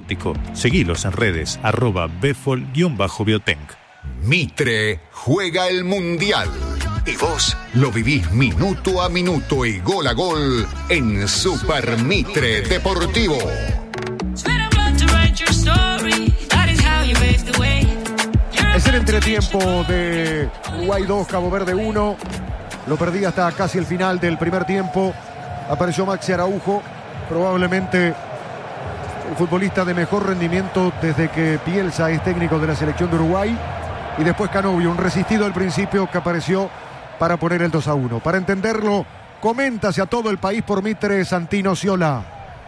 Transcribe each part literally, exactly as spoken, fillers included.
Seguilos en redes, arroba befol-biotech. Mitre juega el Mundial y vos lo vivís minuto a minuto y gol a gol en Super Mitre Deportivo. Es el entretiempo de Uruguay dos, Cabo Verde uno. Lo perdí hasta casi el final del primer tiempo. Apareció Maxi Araujo, probablemente el futbolista de mejor rendimiento desde que Bielsa es técnico de la selección de Uruguay. Y después Canovio, un resistido al principio que apareció para poner el dos a uno. Para entenderlo, comenta hacia todo el país por Mitre Santino Ciola.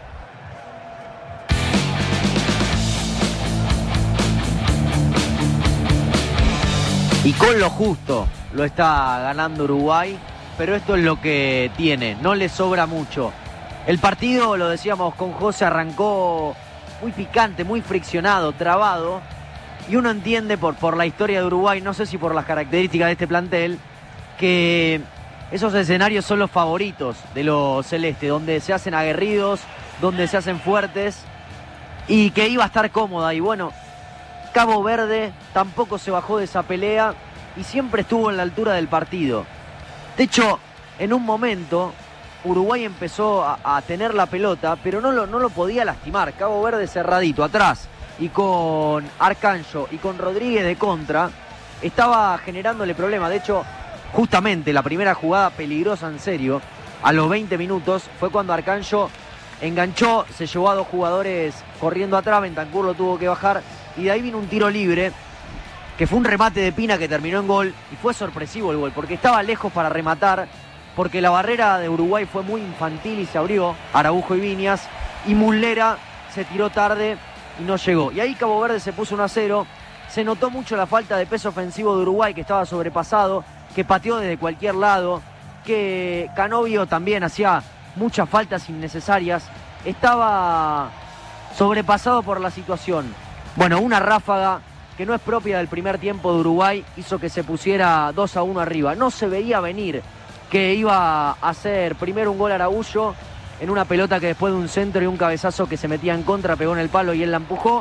Y con lo justo lo está ganando Uruguay, pero esto es lo que tiene, no le sobra mucho. El partido, lo decíamos con José, arrancó muy picante, muy friccionado, trabado. Y uno entiende por, por la historia de Uruguay, no sé si por las características de este plantel, que esos escenarios son los favoritos de los celestes, donde se hacen aguerridos, donde se hacen fuertes, y que iba a estar cómoda. Y bueno, Cabo Verde tampoco se bajó de esa pelea y siempre estuvo en la altura del partido. De hecho, en un momento Uruguay empezó a, a tener la pelota, pero no lo, no lo podía lastimar. Cabo Verde cerradito atrás y con Arcanjo y con Rodríguez de contra estaba generándole problemas. De hecho, justamente la primera jugada peligrosa en serio, a los veinte minutos, fue cuando Arcanjo enganchó, se llevó a dos jugadores corriendo atrás, Bentancur lo tuvo que bajar y de ahí vino un tiro libre que fue un remate de Pina que terminó en gol, y fue sorpresivo el gol porque estaba lejos para rematar, porque la barrera de Uruguay fue muy infantil y se abrió Araujo y Viñas, y Muslera se tiró tarde y no llegó. Y ahí Cabo Verde se puso uno a cero. Se notó mucho la falta de peso ofensivo de Uruguay, que estaba sobrepasado, que pateó desde cualquier lado, que Canovio también hacía muchas faltas innecesarias. Estaba sobrepasado por la situación. Bueno, una ráfaga que no es propia del primer tiempo de Uruguay hizo que se pusiera dos a uno arriba. No se veía venir que iba a hacer primero un gol Araújo en una pelota que después de un centro y un cabezazo que se metía en contra, pegó en el palo y él la empujó.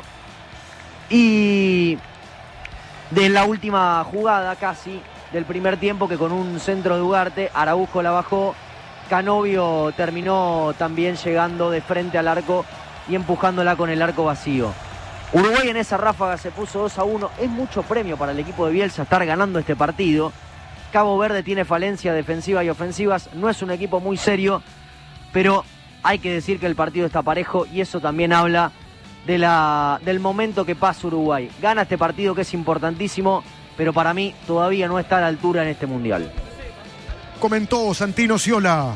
Y de la última jugada casi del primer tiempo, que con un centro de Ugarte, Araujo la bajó, Canovio terminó también llegando de frente al arco y empujándola con el arco vacío. Uruguay en esa ráfaga se puso dos a uno. Es mucho premio para el equipo de Bielsa estar ganando este partido. Cabo Verde tiene falencia defensiva y ofensivas, no es un equipo muy serio, pero hay que decir que el partido está parejo y eso también habla de la, del momento que pasa Uruguay. Gana este partido que es importantísimo, pero para mí todavía no está a la altura en este Mundial. Comentó Santino Ciola.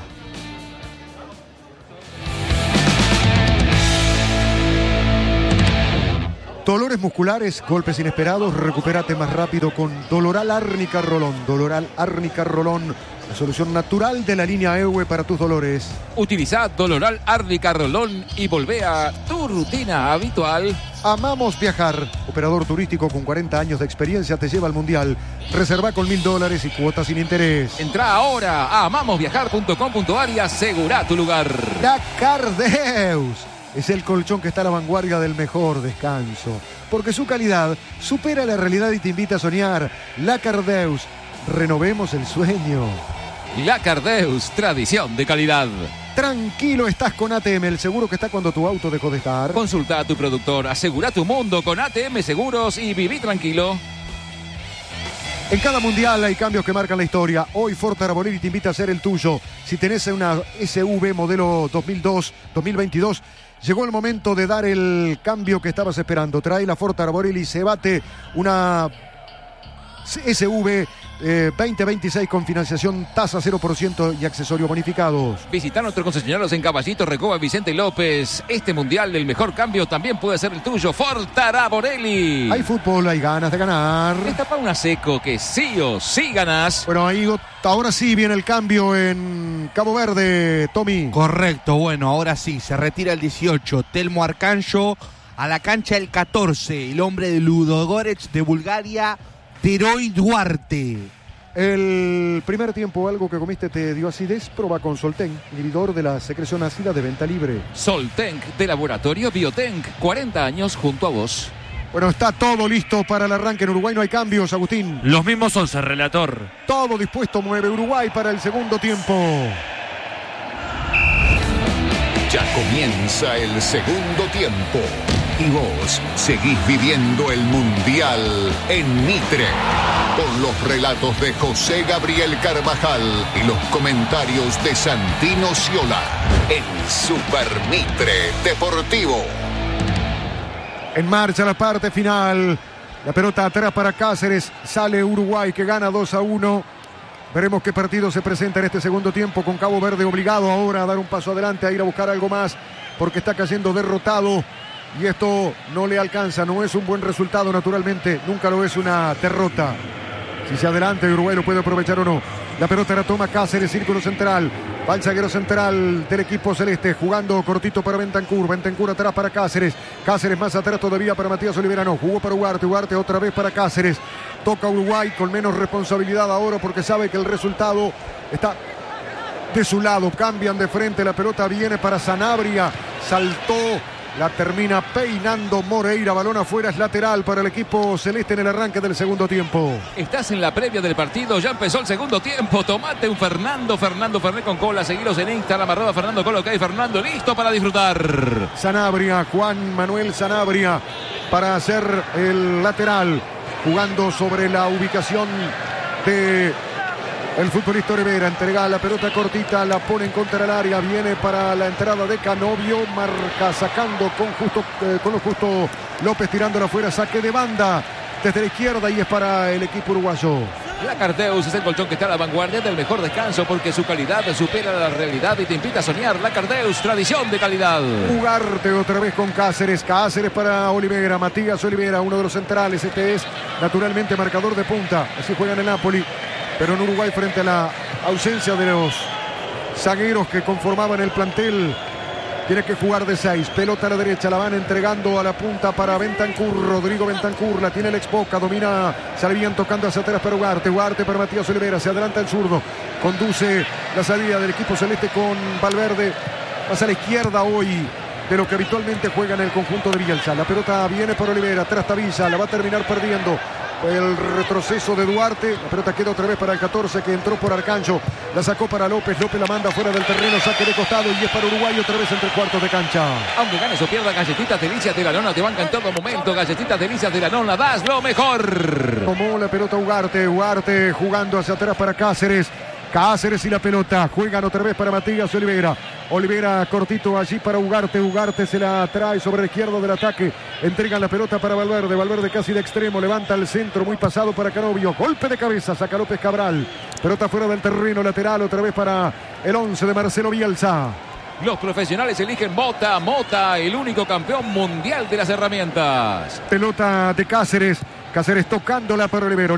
Dolores musculares, golpes inesperados, recupérate más rápido con Doloral Árnica Rolón. Doloral Árnica Rolón, la solución natural de la línea E U E para tus dolores. Utiliza Doloral Árnica Rolón y volvé a tu rutina habitual. Amamos viajar. Operador turístico con cuarenta años de experiencia te lleva al Mundial. Reserva con mil dólares y cuotas sin interés. Entra ahora a amamos viajar punto com punto a r y asegura tu lugar. Lacardeus es el colchón que está a la vanguardia del mejor descanso, porque su calidad supera la realidad y te invita a soñar. Lacardeus, renovemos el sueño. Lacardeus, tradición de calidad. Tranquilo estás con A T M, el seguro que está cuando tu auto dejó de estar. Consulta a tu productor, asegura tu mundo con A T M Seguros y viví tranquilo. En cada mundial hay cambios que marcan la historia. Hoy Ford Arbolini te invita a hacer el tuyo. Si tenés una S U V modelo dos mil dos, dos mil veintidós, llegó el momento de dar el cambio que estabas esperando. Trae la Ford Arbolini, se bate una S U V eh, veinte veintiséis con financiación, tasa cero por ciento y accesorios bonificados. Visita nuestros concesionarios en Caballito, Recoba, Vicente López. Este mundial, el mejor cambio también puede ser el tuyo. Ford Arbolini. Hay fútbol, hay ganas de ganar. Está para una seco que sí o sí ganás. Bueno, ahí ahora sí viene el cambio en Cabo Verde, Tommy. Correcto, bueno, ahora sí, se retira el dieciocho, Telmo Arcanjo, a la cancha el catorce, el hombre de Ludogorets de Bulgaria, Teroy Duarte. El primer tiempo, algo que comiste te dio acidez, proba con Solten, inhibidor de la secreción ácida de venta libre. Soltenc de Laboratorio Biotenc, cuarenta años junto a vos. Bueno, está todo listo para el arranque. En Uruguay no hay cambios, Agustín. Los mismos once, relator. Todo dispuesto, mueve Uruguay para el segundo tiempo. Ya comienza el segundo tiempo. Y vos seguís viviendo el Mundial en Mitre. Con los relatos de José Gabriel Carvajal y los comentarios de Santino Sciola. En Super Mitre Deportivo. En marcha la parte final. La pelota atrás para Cáceres. Sale Uruguay que gana dos a uno. Veremos qué partido se presenta en este segundo tiempo con Cabo Verde obligado ahora a dar un paso adelante, a ir a buscar algo más porque está cayendo derrotado y esto no le alcanza. No es un buen resultado, naturalmente. Nunca lo es una derrota. Si se adelanta, Uruguay lo puede aprovechar o no. La pelota la toma Cáceres, círculo central. Va el zaguero central del equipo celeste, jugando cortito para Bentancur. Bentancur atrás para Cáceres. Cáceres más atrás todavía para Matías Olivera. No, jugó para Ugarte. Ugarte otra vez para Cáceres. Toca Uruguay con menos responsabilidad ahora porque sabe que el resultado está de su lado. Cambian de frente. La pelota viene para Sanabria. Saltó. La termina peinando Moreira, balón afuera, es lateral para el equipo celeste en el arranque del segundo tiempo. Estás en la previa del partido, ya empezó el segundo tiempo. Tomate un Fernando, Fernando Fernet con cola. Seguiros en Instagram, arroba Fernando Colo, que hay Fernando listo para disfrutar. Sanabria, Juan Manuel Sanabria para hacer el lateral, jugando sobre la ubicación de el futbolista Olivera. Entrega la pelota cortita, la pone en contra del área, viene para la entrada de Canovio, marca sacando con justo eh, con lo justo López tirándola afuera, saque de banda desde la izquierda y es para el equipo uruguayo. La Carteus es el colchón que está a la vanguardia del mejor descanso porque su calidad supera la realidad y te invita a soñar. La Carteus, tradición de calidad. Ugarte otra vez con Cáceres. Cáceres para Olivera. Matías Olivera, uno de los centrales. Este es naturalmente marcador de punta. Así juega en el Napoli. Pero en Uruguay, frente a la ausencia de los zagueros que conformaban el plantel, tiene que jugar de seis. Pelota a la derecha, la van entregando a la punta para Bentancur. Rodrigo Bentancur, la tiene el ex Boca, domina, sale bien tocando hacia atrás para Ugarte. Ugarte para Matías Olivera, se adelanta el zurdo. Conduce la salida del equipo celeste con Valverde. Pasa a la izquierda hoy de lo que habitualmente juega en el conjunto de Bielsa. La pelota viene por Olivera, tras Tavisa, la va a terminar perdiendo. El retroceso de Duarte, la pelota queda otra vez para el catorce que entró por Arcancho, la sacó para López, López la manda fuera del terreno, saque de costado y es para Uruguay otra vez entre cuartos de cancha. Aunque ganes o pierdas, galletitas delicias de la nona te banca en todo momento, galletitas delicias de la nona, das lo mejor. Tomó la pelota Ugarte, Ugarte jugando hacia atrás para Cáceres. Cáceres y la pelota, juegan otra vez para Matías Olivera. Olivera cortito allí para Ugarte, Ugarte se la trae sobre la izquierda del ataque, entregan la pelota para Valverde, Valverde casi de extremo, levanta el centro, muy pasado para Canovio, golpe de cabeza, saca López Cabral, pelota fuera del terreno, lateral otra vez para el once de Marcelo Bielsa. Los profesionales eligen Mota, Mota, el único campeón mundial de las herramientas. Pelota de Cáceres, Cáceres tocándola para Olivera.